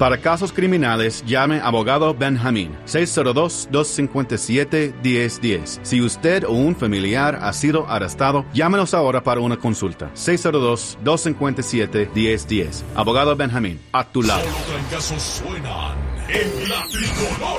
Para casos criminales, llame a Abogado Benjamín, 602-257-1010. Si usted o un familiar ha sido arrestado, llámenos ahora para una consulta. 602-257-1010. Abogado Benjamín, a tu lado. Solo trancazos suenan en la tricolor.